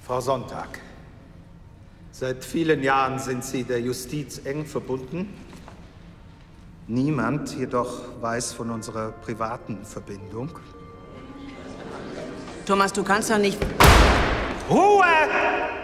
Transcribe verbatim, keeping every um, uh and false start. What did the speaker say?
Frau Sonntag, seit vielen Jahren sind Sie der Justiz eng verbunden. Niemand jedoch weiß von unserer privaten Verbindung. Thomas, du kannst doch nicht... Ruhe!